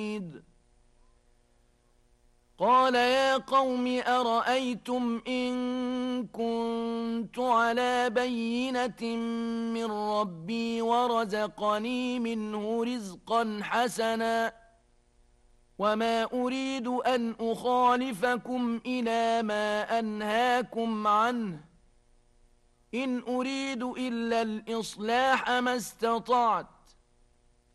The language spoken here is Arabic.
قال يا قوم أرأيتم إن كنت على بينة من ربي ورزقني منه رزقا حسنا وما أريد أن أخالفكم إلى ما أنهاكم عنه إن أريد إلا الإصلاح ما استطعت